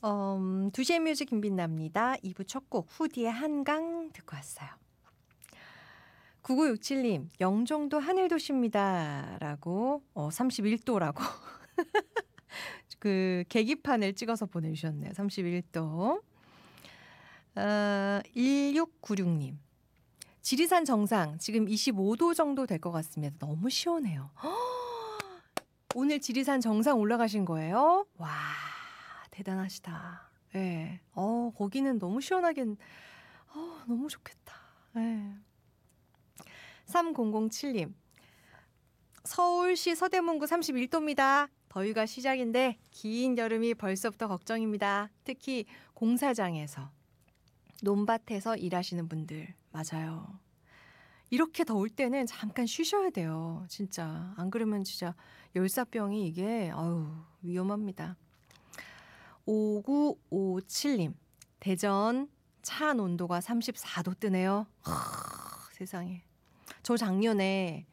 2시의 뮤직 김빛납니다. 2부 첫 곡 후디의 한강 듣고 왔어요. 9967님, 영종도 하늘도시입니다. 라고, 31도라고. 그, 계기판을 찍어서 보내주셨네요. 31도. 1696님, 지리산 정상, 지금 25도 정도 될 것 같습니다. 너무 시원해요. 오늘 지리산 정상 올라가신 거예요? 와, 대단하시다. 예. 네. 거기는 너무 시원하긴, 너무 좋겠다. 예. 네. 3007님, 서울시 서대문구 31도입니다. 더위가 시작인데 긴 여름이 벌써부터 걱정입니다. 특히 공사장에서, 논밭에서 일하시는 분들, 맞아요. 이렇게 더울 때는 잠깐 쉬셔야 돼요. 진짜. 안 그러면 진짜 열사병이 이게 위험합니다. 5957님, 대전 차 온도가 34도 뜨네요. 세상에. 저 작년에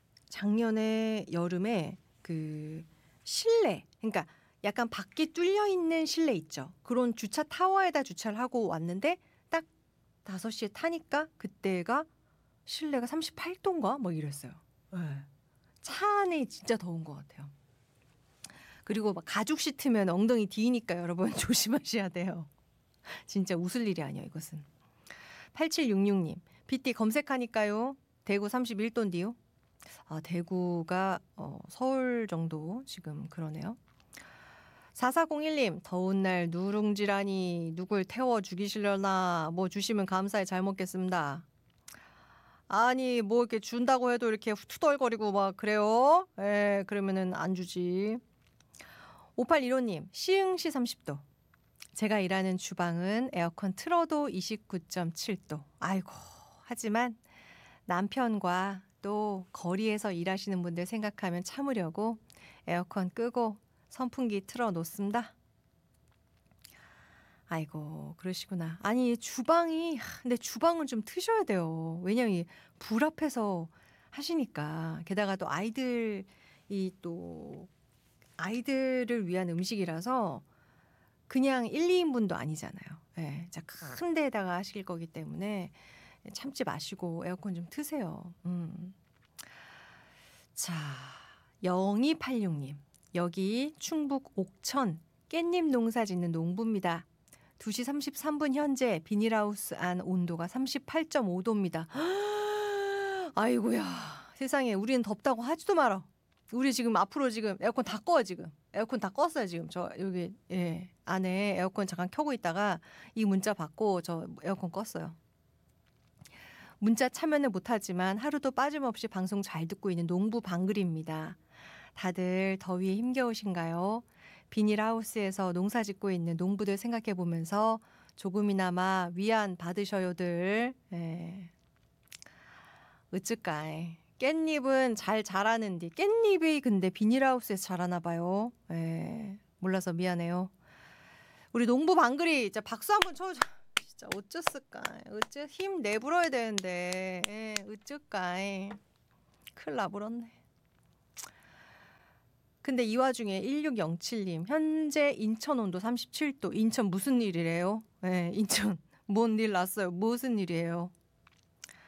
여름에 그 실내, 그러니까 약간 밖이 뚫려 있는 실내 있죠. 그런 주차 타워에다 주차를 하고 왔는데 딱 5시에 타니까 그때가 실내가 38도인가? 뭐 이랬어요. 네. 차 안에 진짜 더운 것 같아요. 그리고 막 가죽 시트면 엉덩이 뒤니까 여러분 조심하셔야 돼요. 진짜 웃을 일이 아니에요, 이것은. 8766님, 빗띠 검색하니까요. 대구 31도인데요. 대구가 서울 정도 지금 그러네요. 4401님, 더운 날 누룽지라니 누굴 태워 죽이시려나. 뭐 주시면 감사히 잘 먹겠습니다. 아니 뭐 이렇게 준다고 해도 이렇게 투덜거리고 막 그래요? 그러면은 안 주지. 5815님, 시흥시 30도. 제가 일하는 주방은 에어컨 틀어도 29.7도. 아이고, 하지만 남편과 또 거리에서 일하시는 분들 생각하면 참으려고 에어컨 끄고 선풍기 틀어 놓습니다. 아이고, 그러시구나. 아니, 근데 주방은 좀 트셔야 돼요. 왜냐면 불 앞에서 하시니까. 게다가 또 아이들을 위한 음식이라서 그냥 1, 2인분도 아니잖아요. 네, 자, 큰 데에다가 하실 거기 때문에 참지 마시고 에어컨 좀 트세요. 자, 0286님. 여기 충북 옥천 깻잎 농사 짓는 농부입니다. 2시 33분 현재 비닐하우스 안 온도가 38.5도입니다. 아이고야, 세상에. 우리는 덥다고 하지도 마라. 우리 지금 앞으로 지금 에어컨 다 꺼요. 지금 에어컨 다 껐어요. 지금 저 여기 안에 에어컨 잠깐 켜고 있다가 이 문자 받고 저 에어컨 껐어요. 문자 참여는 못하지만 하루도 빠짐없이 방송 잘 듣고 있는 농부 방글입니다. 다들 더위에 힘겨우신가요? 비닐하우스에서 농사 짓고 있는 농부들 생각해 보면서 조금이나마 위안 받으셔요들. 어쩔까이. 깻잎은 잘 자라는데 깻잎이 근데 비닐하우스에서 자라나 봐요. 몰라서 미안해요. 우리 농부 방글이 진짜 박수 한번 쳐줘. 진짜 어쩌을까. 힘 내불어야 되는데 어쩔까. 큰일 나버렸네. 근데 이 와중에 1607님, 현재 인천 온도 37도. 인천 무슨 일이래요? 인천 뭔 일 났어요? 무슨 일이에요?